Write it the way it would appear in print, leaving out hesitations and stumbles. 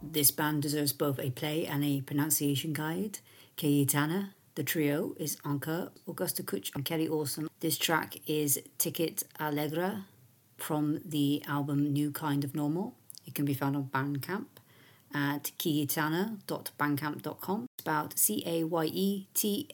This band deserves both a play and a pronunciation guide. Cayetana, the trio, is Anka, Augusta Kutch, and Kelly Olson. This track is Ticket Allegra from the album New Kind of Normal. It can be found on Bandcamp at cayetana.bandcamp.com. Spelled Cayetana